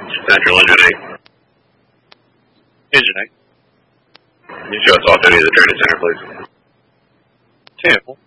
Central Engine 8. Engine 8. You show us all duty at the training center, please. Temple.